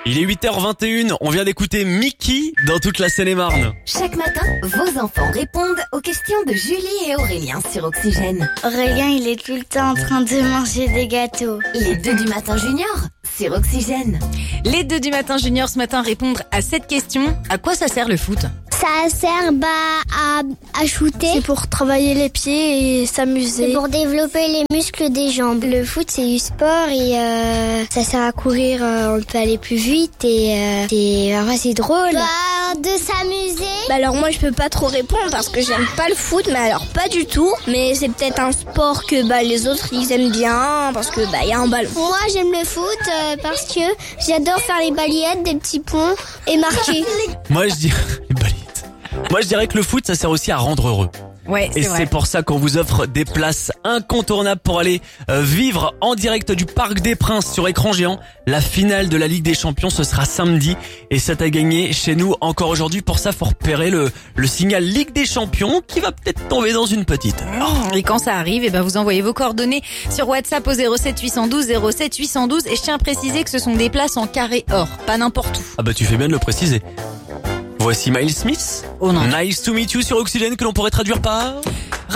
Il est 8h21, on vient d'écouter Mickey dans toute la Seine-et-Marne. Chaque matin, vos enfants répondent aux questions de Julie et Aurélien sur Oxygène. Aurélien, il est tout le temps en train de manger des gâteaux. Les 2 du matin junior sur Oxygène. Les 2 du matin junior ce matin répondre à cette question. À quoi ça sert le foot ? Ça sert à shooter. C'est pour travailler les pieds et s'amuser. C'est pour développer les muscles des jambes. Le foot, c'est du sport et ça sert à courir. On peut aller plus vite et c'est drôle. De s'amuser. Alors moi, je peux pas trop répondre parce que j'aime pas le foot, mais alors pas du tout. Mais c'est peut-être un sport que les autres ils aiment bien parce que y a un ballon. Moi, j'aime le foot parce que j'adore faire les balayettes, des petits ponts et marquer. Moi je dirais que le foot ça sert aussi à rendre heureux. Ouais, Et c'est pour ça qu'on vous offre des places incontournables pour aller vivre en direct du Parc des Princes sur écran géant. La finale de la Ligue des Champions, ce sera samedi. Et ça t'a gagné chez nous encore aujourd'hui. Pour ça, faut repérer le signal Ligue des Champions qui va peut-être tomber dans une petite heure. Et quand ça arrive, vous envoyez vos coordonnées sur WhatsApp au 07 812 07 812. Et je tiens à préciser que ce sont des places en carré or, pas n'importe où. Ah bah tu fais bien de le préciser. Voici Miles Smith. Oh non. Nice to meet you sur Oxygène que l'on pourrait traduire par...